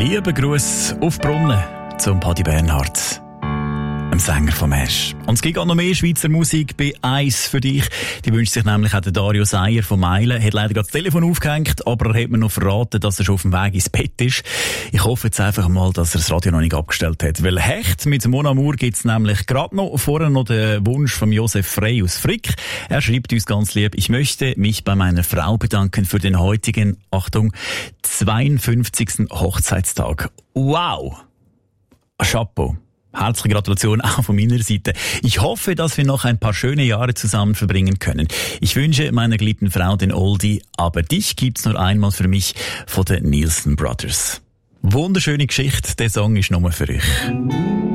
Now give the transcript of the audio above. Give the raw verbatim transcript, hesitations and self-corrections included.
Liebe Gruß auf Brunnen zum Paddy Bernhard, dem Sänger vom Ash. Und es gibt auch noch mehr Schweizer Musik bei Eis für dich. Die wünscht sich nämlich auch der Dario Seier von Meilen. Hat leider gerade das Telefon aufgehängt, aber er hat mir noch verraten, dass er schon auf dem Weg ins Bett ist. Ich hoffe jetzt einfach mal, dass er das Radio noch nicht abgestellt hat. Weil Hecht mit Mon Amour gibt's nämlich gerade noch. Vorher noch den Wunsch von Josef Frey aus Frick. Er schreibt uns ganz lieb: Ich möchte mich bei meiner Frau bedanken für den heutigen, Achtung, zweiundfünfzigsten Hochzeitstag. Wow! Chapeau. Herzliche Gratulation auch von meiner Seite. Ich hoffe, dass wir noch ein paar schöne Jahre zusammen verbringen können. Ich wünsche meiner geliebten Frau den Oldie, aber dich gibt's nur einmal für mich von den Nielsen Brothers. Wunderschöne Geschichte, der Song ist nur für euch.